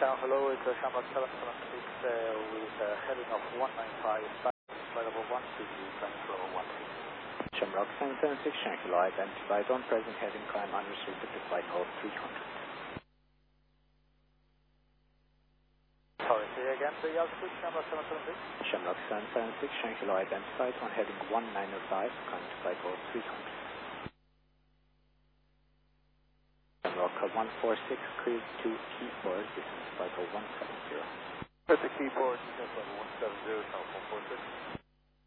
Hello, it's Shamrock 776 with heading of 195, flight level 122, control 16. Shamrock 776, Shanghai, identified on present heading climb unrestricted to flight hold 300. Sorry, say again, the altitude, Shamrock 776? Shamrock 776, Shanghai, identified on heading 1905, climb to flight hold 300. Shamrock 146, cruise to key 4, distance flight hold 170. At the key 4, distance level 170, telephone 46.